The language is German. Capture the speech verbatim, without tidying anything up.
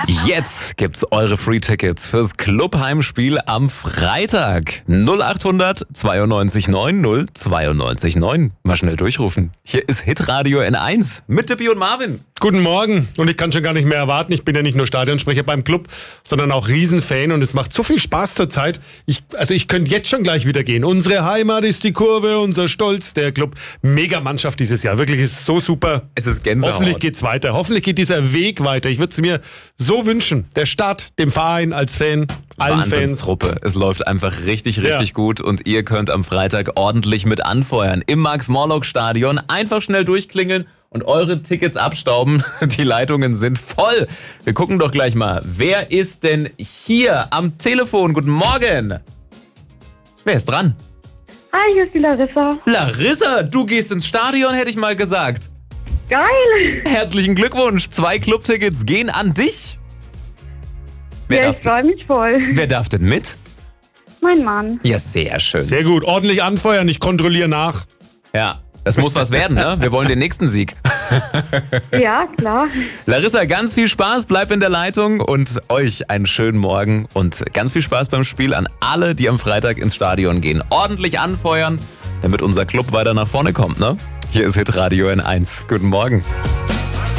Jetzt gibt's eure Free-Tickets fürs Clubheimspiel am Freitag. null achthundert zweiundneunzig neun null zweiundneunzig neun. Mal schnell durchrufen. Hier ist Hitradio N eins mit Tippi und Marvin. Guten Morgen und ich kann schon gar nicht mehr erwarten. Ich bin ja nicht nur Stadionsprecher beim Club, sondern auch Riesenfan und es macht so viel Spaß zur Zeit. Ich, also ich könnte jetzt schon gleich wieder gehen. Unsere Heimat ist die Kurve, unser Stolz, der Club. Mega Mannschaft dieses Jahr. Wirklich ist so super. Es ist Gänsehaut. Hoffentlich geht's weiter. Hoffentlich geht dieser Weg weiter. Ich würde es mir so wünschen. Der Stadt, dem Verein als Fan, allen Fans. Wahnsinnstruppe. Es läuft einfach richtig, richtig Ja. gut und ihr könnt am Freitag ordentlich mit anfeuern. Im Max-Morlock-Stadion einfach schnell durchklingeln und eure Tickets abstauben. Die Leitungen sind voll. Wir gucken doch gleich mal. Wer ist denn hier am Telefon? Guten Morgen. Wer ist dran? Hi, hier ist die Larissa. Larissa, du gehst ins Stadion, hätte ich mal gesagt. Geil! Herzlichen Glückwunsch. Zwei Clubtickets gehen an dich. Wer, Ja, darf, ich freue mich voll. wer darf denn mit? Mein Mann. Ja, sehr schön. Sehr gut. Ordentlich anfeuern. Ich kontrolliere nach. Ja, das muss was werden, ne? Wir wollen den nächsten Sieg. Ja, klar. Larissa, ganz viel Spaß, bleib in der Leitung und euch einen schönen Morgen und ganz viel Spaß beim Spiel an alle, die am Freitag ins Stadion gehen. Ordentlich anfeuern, damit unser Club weiter nach vorne kommt, ne? Hier ist Hitradio N eins. Guten Morgen.